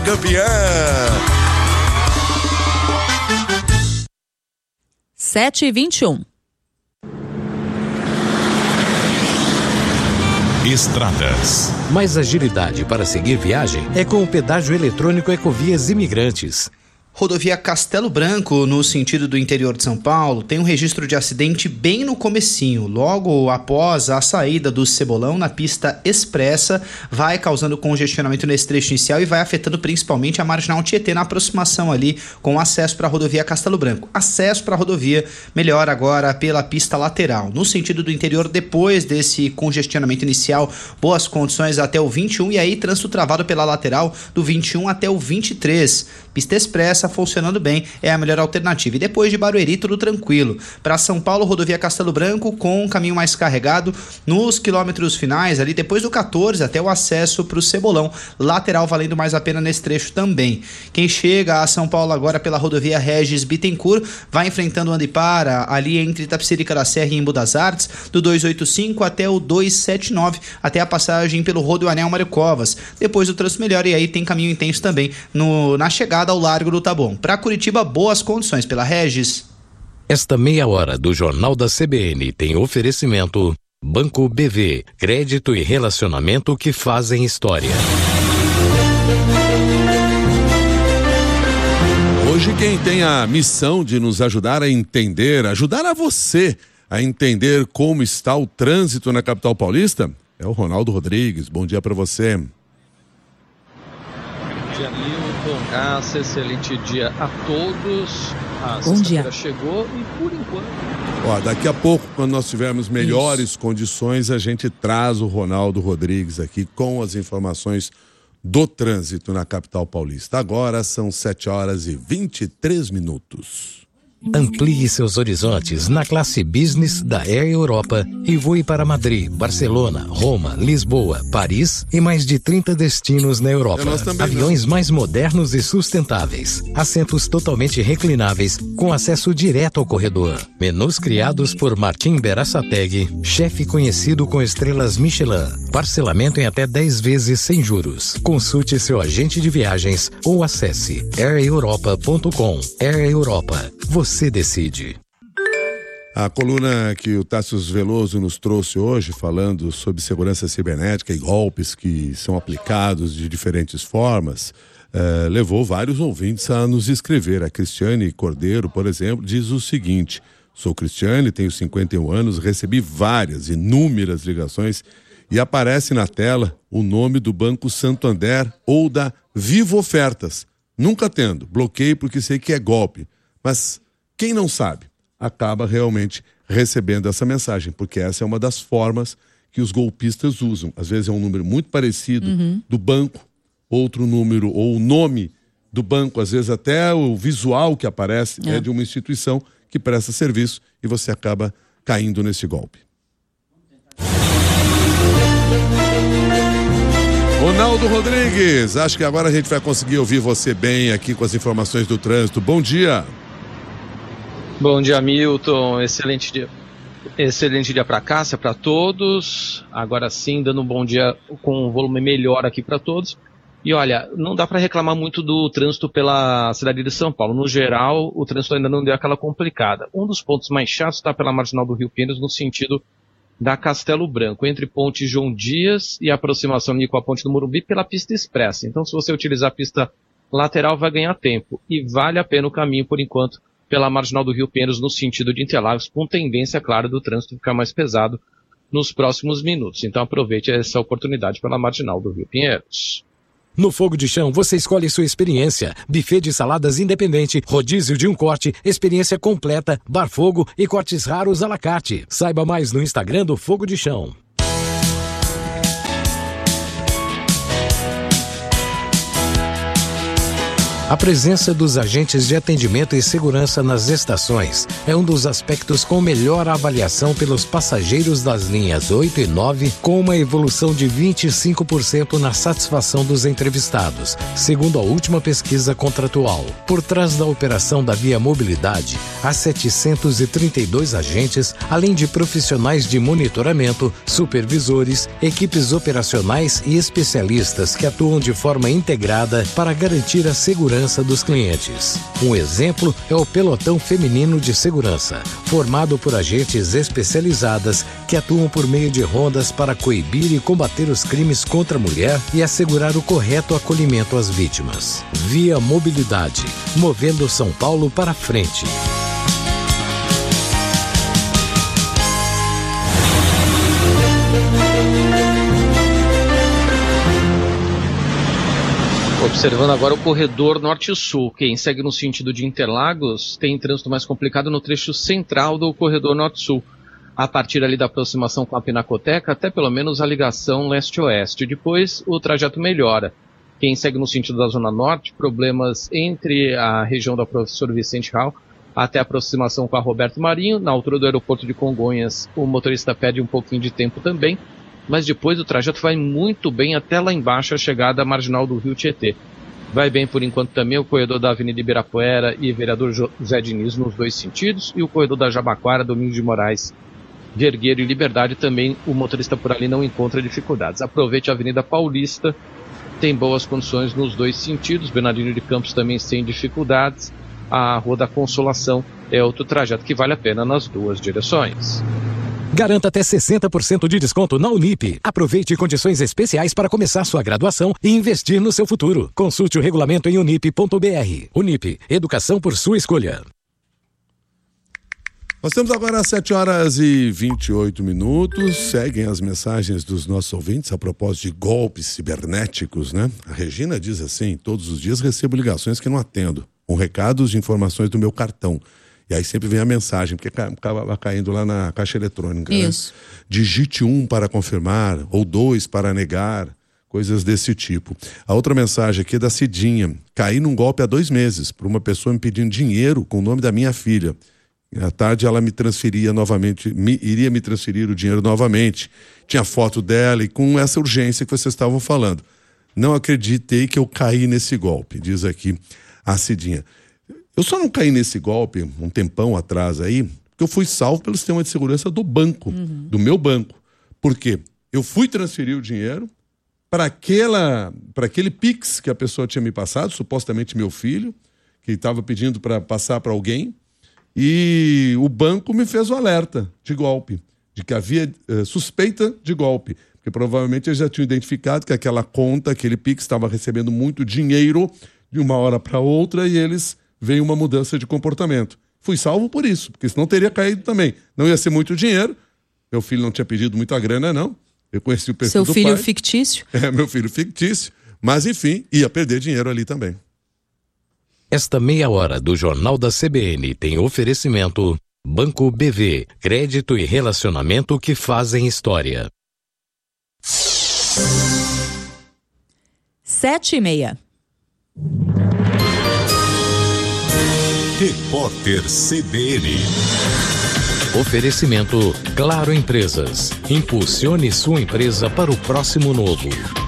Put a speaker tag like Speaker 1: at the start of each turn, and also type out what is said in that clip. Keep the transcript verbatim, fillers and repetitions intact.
Speaker 1: campeã.
Speaker 2: sete e vinte e um.
Speaker 3: Estradas. Mais agilidade para seguir viagem é com o pedágio eletrônico Ecovias Imigrantes.
Speaker 4: Rodovia Castelo Branco, no sentido do interior de São Paulo, tem um registro de acidente bem no comecinho, logo após a saída do Cebolão na pista expressa, vai causando congestionamento nesse trecho inicial e vai afetando principalmente a Marginal Tietê na aproximação ali com acesso para a rodovia Castelo Branco. Acesso para a rodovia melhora agora pela pista lateral. No sentido do interior, depois desse congestionamento inicial, boas condições até o vinte e um e aí trânsito travado pela lateral do vinte e um até o vinte e três. Pista expressa funcionando bem, é a melhor alternativa. E depois de Barueri, tudo tranquilo. Para São Paulo, rodovia Castelo Branco com um caminho mais carregado nos quilômetros finais, ali depois do quatorze até o acesso para o Cebolão. Lateral valendo mais a pena nesse trecho também. Quem chega a São Paulo agora pela rodovia Regis Bittencourt vai enfrentando o Andipara ali entre Itapecerica da Serra e Embu das Artes, do duzentos e oitenta e cinco até o duzentos e setenta e nove, até a passagem pelo Rodoanel Mário Covas. Depois o trânsito melhora e aí tem caminho intenso também no, na chegada ao Largo do Taboão. Para Curitiba, boas condições pela Regis.
Speaker 3: Esta meia hora do Jornal da C B N tem oferecimento Banco B V, crédito e relacionamento que fazem história.
Speaker 1: Hoje quem tem a missão de nos ajudar a entender, ajudar a você a entender como está o trânsito na capital paulista é o Ronaldo Rodrigues. Bom dia para você.
Speaker 5: Bom dia, Milton. Graça, excelente dia a todos. A sexta-feira chegou e por enquanto...
Speaker 1: Ó, daqui a pouco, quando nós tivermos melhores Isso. condições, a gente traz o Ronaldo Rodrigues aqui com as informações do trânsito na capital paulista. Agora são sete horas e vinte e três minutos.
Speaker 3: Amplie seus horizontes na classe Business da Air Europa e voe para Madrid, Barcelona, Roma, Lisboa, Paris e mais de trinta destinos na Europa. Aviões não. mais modernos e sustentáveis, assentos totalmente reclináveis com acesso direto ao corredor. Menus criados por Martim Berasategui, chefe conhecido com estrelas Michelin. Parcelamento em até dez vezes sem juros. Consulte seu agente de viagens ou acesse air europa ponto com. Air Europa. Você decide.
Speaker 1: A coluna que o Tássius Veloso nos trouxe hoje, falando sobre segurança cibernética e golpes que são aplicados de diferentes formas, eh, levou vários ouvintes a nos escrever. A Cristiane Cordeiro, por exemplo, diz o seguinte: sou Cristiane, tenho cinquenta e um anos, recebi várias, inúmeras ligações e aparece na tela o nome do Banco Santander ou da Vivo Ofertas. Nunca atendo, bloqueio porque sei que é golpe. Mas quem não sabe acaba realmente recebendo essa mensagem, porque essa é uma das formas que os golpistas usam. Às vezes é um número muito parecido uhum. do banco, outro número ou o nome do banco, às vezes até o visual que aparece é, é de uma instituição que presta serviço e você acaba caindo nesse golpe. Ronaldo Rodrigues, acho que agora a gente vai conseguir ouvir você bem aqui com as informações do trânsito. Bom dia.
Speaker 5: Bom dia, Milton. Excelente dia. Excelente dia para Cássia, para todos. Agora sim, dando um bom dia com um volume melhor aqui para todos. E olha, não dá para reclamar muito do trânsito pela cidade de São Paulo. No geral, o trânsito ainda não deu aquela complicada. Um dos pontos mais chatos está pela Marginal do Rio Pinheiros, no sentido da Castelo Branco, entre Ponte João Dias e a aproximação com a Ponte do Morumbi pela pista expressa. Então, se você utilizar a pista lateral, vai ganhar tempo. E vale a pena o caminho, por enquanto, pela Marginal do Rio Pinheiros, no sentido de Interlagos, com tendência, claro, do trânsito ficar mais pesado nos próximos minutos. Então, aproveite essa oportunidade pela Marginal do Rio Pinheiros.
Speaker 3: No Fogo de Chão, você escolhe sua experiência. Buffet de saladas independente, rodízio de um corte, experiência completa, bar fogo e cortes raros à la carte. Saiba mais no Instagram do Fogo de Chão. A presença dos agentes de atendimento e segurança nas estações é um dos aspectos com melhor avaliação pelos passageiros das linhas oito e nove, com uma evolução de vinte e cinco por cento na satisfação dos entrevistados, segundo a última pesquisa contratual. Por trás da operação da Via Mobilidade, há setecentos e trinta e dois agentes, além de profissionais de monitoramento, supervisores, equipes operacionais e especialistas que atuam de forma integrada para garantir a segurança dos clientes. Um exemplo é o Pelotão Feminino de Segurança, formado por agentes especializadas que atuam por meio de rondas para coibir e combater os crimes contra a mulher e assegurar o correto acolhimento às vítimas. Via Mobilidade, movendo São Paulo para frente.
Speaker 5: Observando agora o corredor norte-sul. Quem segue no sentido de Interlagos tem trânsito mais complicado no trecho central do corredor norte-sul. A partir ali da aproximação com a Pinacoteca até pelo menos a ligação leste-oeste. Depois o trajeto melhora. Quem segue no sentido da Zona Norte, problemas entre a região da Professor Vicente Hall até a aproximação com a Roberto Marinho. Na altura do aeroporto de Congonhas, o motorista perde um pouquinho de tempo também. Mas depois o trajeto vai muito bem até lá embaixo a chegada à marginal do Rio Tietê. Vai bem por enquanto também o corredor da Avenida Ibirapuera e Vereador José Diniz nos dois sentidos, e o corredor da Jabaquara, Domingos de Moraes, Vergueiro e Liberdade também o motorista por ali não encontra dificuldades. Aproveite a Avenida Paulista, tem boas condições nos dois sentidos, Bernardino de Campos também sem dificuldades, a Rua da Consolação é outro trajeto que vale a pena nas duas direções.
Speaker 3: Garanta até sessenta por cento de desconto na Unip. Aproveite condições especiais para começar sua graduação e investir no seu futuro. Consulte o regulamento em unip ponto br. Unip, educação por sua escolha.
Speaker 1: Nós temos agora às sete horas e vinte e oito minutos. Seguem as mensagens dos nossos ouvintes a propósito de golpes cibernéticos, né? A Regina diz assim: todos os dias recebo ligações que não atendo, com recados de informações do meu cartão. E aí sempre vem a mensagem, porque acaba caindo lá na caixa eletrônica.
Speaker 2: Isso.
Speaker 1: Né? Digite um para confirmar, ou dois para negar, coisas desse tipo. A outra mensagem aqui é da Cidinha. Caí num golpe há dois meses, por uma pessoa me pedindo dinheiro com o nome da minha filha. E à tarde ela me transferia novamente, me, iria me transferir o dinheiro novamente. Tinha foto dela e com essa urgência que vocês estavam falando. Não acreditei que eu caí nesse golpe, diz aqui a Cidinha. Eu só não caí nesse golpe um tempão atrás aí, porque eu fui salvo pelo sistema de segurança do banco, uhum. do meu banco. Por quê? Eu fui transferir o dinheiro para aquela, para aquele Pix que a pessoa tinha me passado, supostamente meu filho, que estava pedindo para passar para alguém, e o banco me fez o alerta de golpe, de que havia uh, suspeita de golpe, porque provavelmente eles já tinham identificado que aquela conta, aquele Pix estava recebendo muito dinheiro de uma hora para outra e eles veio uma mudança de comportamento. Fui salvo por isso, porque senão teria caído também. Não ia ser muito dinheiro. Meu filho não tinha pedido muita grana, não. Eu conheci o perfil do pai.
Speaker 2: Seu filho fictício?
Speaker 1: É, meu filho fictício. Mas, enfim, ia perder dinheiro ali também.
Speaker 3: Esta meia hora do Jornal da C B N tem oferecimento Banco B V, crédito e relacionamento que fazem história.
Speaker 2: Sete e meia.
Speaker 6: Repórter C B N.
Speaker 3: Oferecimento Claro Empresas. Impulsione sua empresa para o próximo novo.